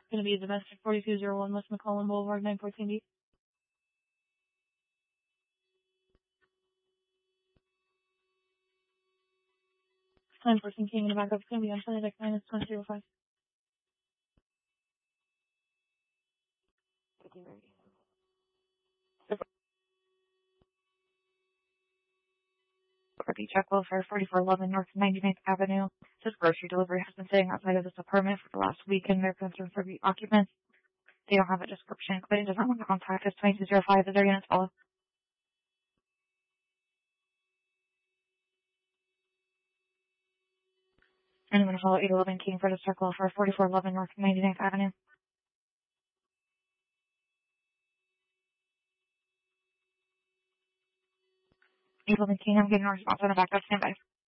Going to be a domestic 4201 West McCollum Boulevard, 914B. 914 King in the backup. It's going to be on Sunday deck minus 2005. Property check welfare 4411 North 99th Avenue. This grocery delivery has been sitting outside of this apartment for the last week, and they're concerned for the occupants. They don't have a description. Claim does not want to contact us. 2205 is their units follow. And I'm going to follow 811 King for the check welfare 4411 North 99th Avenue. 811 King, I'm getting a response on a backup standby.